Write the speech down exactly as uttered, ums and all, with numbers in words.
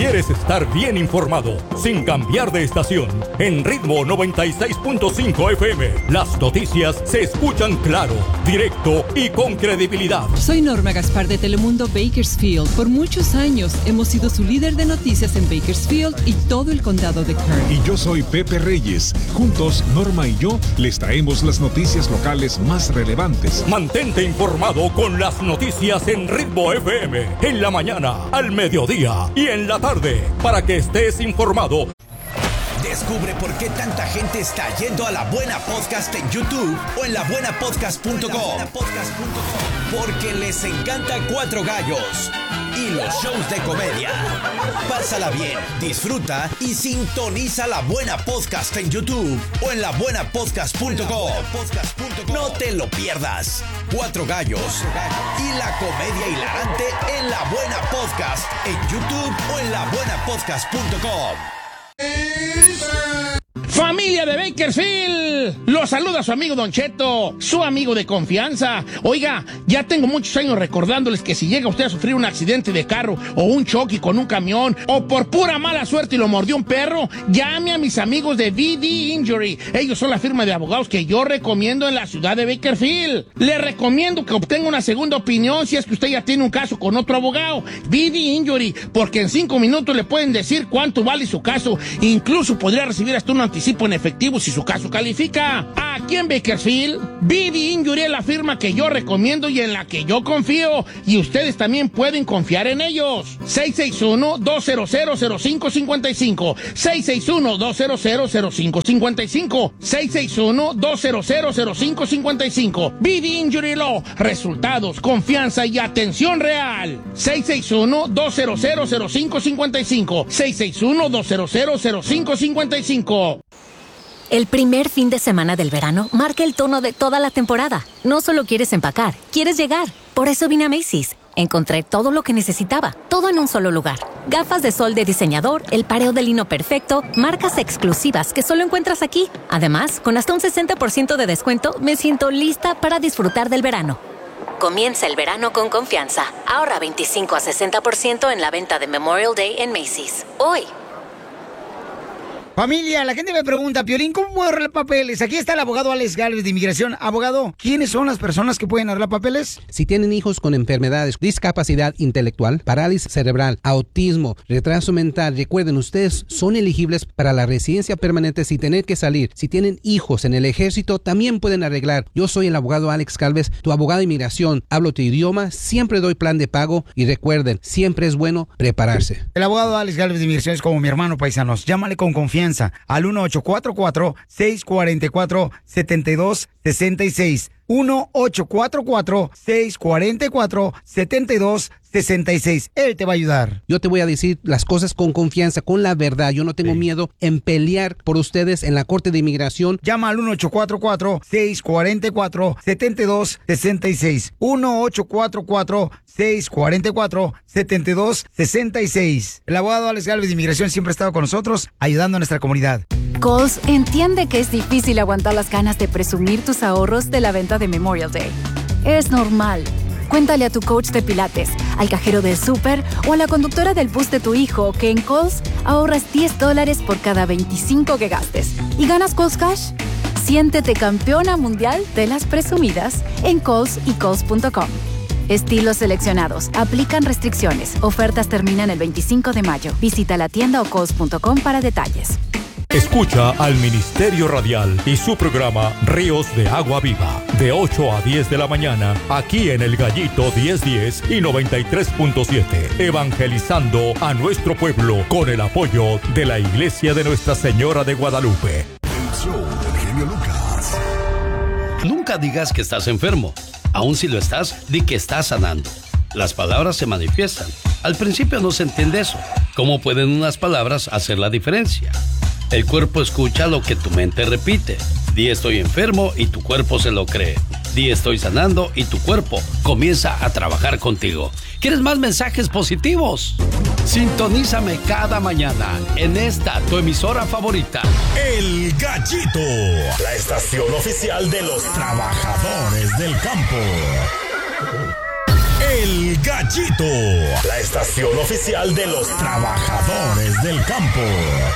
quieres estar bien informado, sin cambiar de estación, en Ritmo noventa y seis punto cinco F M, las noticias se escuchan claro, directo y con credibilidad. Soy Norma Gaspar de Telemundo Bakersfield. Por muchos años hemos sido su líder de noticias en Bakersfield y todo el condado de Kern. Y yo soy Pepe Reyes. Juntos, Norma y yo les traemos las noticias locales más relevantes. Mantente informado con las noticias en Ritmo F M, en la mañana, al mediodía y en la tarde, para que estés informado. Descubre por qué tanta gente está yendo a La Buena Podcast en YouTube o en la buena podcast punto com. Porque les encanta Cuatro Gallos y los shows de comedia. Pásala bien, disfruta y sintoniza La Buena Podcast en YouTube o en la buena podcast punto com. No te lo pierdas. Cuatro Gallos y la comedia hilarante en La Buena Podcast en YouTube o en la buena podcast punto com. Familia de Bakersfield, los saluda su amigo Don Cheto, su amigo de confianza. Oiga, ya tengo muchos años recordándoles que si llega usted a sufrir un accidente de carro o un choque con un camión o por pura mala suerte y lo mordió un perro, llame a mis amigos de V D Injury. Ellos son la firma de abogados que yo recomiendo en la ciudad de Bakersfield. Le recomiendo que obtenga una segunda opinión si es que usted ya tiene un caso con otro abogado. V D Injury, porque en cinco minutos le pueden decir cuánto vale su caso. Incluso podría recibir hasta un anticipo en efectivo si su caso califica. Aquí en Bakersfield, V D Injury es la firma que yo recomiendo y en la que yo confío. Y ustedes también pueden confiar en ellos. seis seis uno, dos cero cero, cero cinco cinco cinco. seis seis uno, dos cero cero, cero cinco cinco cinco. seis seis uno, dos cero cero, cero cinco cinco cinco. V D Injury Law. Resultados, confianza y atención real. seis seis uno, dos cero cero, cero cinco cinco cinco. seis seis uno, dos cero cero, cero cinco cinco cinco. El primer fin de semana del verano marca el tono de toda la temporada. No solo quieres empacar, quieres llegar. Por eso vine a Macy's. Encontré todo lo que necesitaba, todo en un solo lugar. Gafas de sol de diseñador, el pareo de lino perfecto, marcas exclusivas que solo encuentras aquí. Además, con hasta un sesenta por ciento de descuento, me siento lista para disfrutar del verano. Comienza el verano con confianza. Ahorra veinticinco a sesenta por ciento en la venta de Memorial Day en Macy's. Hoy. Familia, la gente me pregunta, Piolín, ¿cómo puedo arreglar papeles? Aquí está el abogado Alex Gálvez de Inmigración. Abogado, ¿quiénes son las personas que pueden arreglar papeles? Si tienen hijos con enfermedades, discapacidad intelectual, parálisis cerebral, autismo, retraso mental, recuerden, ustedes son elegibles para la residencia permanente sin tener que salir. Si tienen hijos en el ejército, también pueden arreglar. Yo soy el abogado Alex Gálvez, tu abogado de inmigración. Hablo tu idioma, siempre doy plan de pago y recuerden, siempre es bueno prepararse. El abogado Alex Gálvez de Inmigración es como mi hermano, paisanos. Llámale con confianza al uno ocho cuatro cuatro, seis cuatro cuatro, siete dos seis seis. uno ocho cuatro cuatro, seis cuatro cuatro, siete dos seis seis. Él te va a ayudar. Yo te voy a decir las cosas con confianza, con la verdad. Yo no tengo sí. miedo en pelear por ustedes en la Corte de Inmigración. Llama al uno ocho cuatro cuatro, seis cuatro cuatro, siete dos seis seis. uno ocho cuatro cuatro, seis cuatro cuatro, siete dos seis seis. El abogado Alex Gálvez de Inmigración siempre ha estado con nosotros, ayudando a nuestra comunidad. Kohl's entiende que es difícil aguantar las ganas de presumir tus ahorros de la venta de Memorial Day. Es normal. Cuéntale a tu coach de pilates, al cajero del súper o a la conductora del bus de tu hijo que en Kohl's ahorras diez dólares por cada veinticinco que gastes. ¿Y ganas Kohl's Cash? Siéntete campeona mundial de las presumidas en Kohl's y Kohl's punto com. Estilos seleccionados. Aplican restricciones. Ofertas terminan el veinticinco de mayo. Visita la tienda o Kohl's punto com para detalles. Escucha al Ministerio Radial y su programa Ríos de Agua Viva, de ocho a diez de la mañana, aquí en El Gallito diez diez y noventa y tres punto siete, evangelizando a nuestro pueblo con el apoyo de la Iglesia de Nuestra Señora de Guadalupe. El show del genio Lucas. Nunca digas que estás enfermo. Aun si lo estás, di que estás sanando. Las palabras se manifiestan. Al principio no se entiende eso. ¿Cómo pueden unas palabras hacer la diferencia? El cuerpo escucha lo que tu mente repite. Di estoy enfermo y tu cuerpo se lo cree. Di estoy sanando y tu cuerpo comienza a trabajar contigo. ¿Quieres más mensajes positivos? Sintonízame cada mañana en esta, tu emisora favorita. El Gallito, la estación oficial de los trabajadores del campo. El El Gallito, la estación oficial de los trabajadores del campo.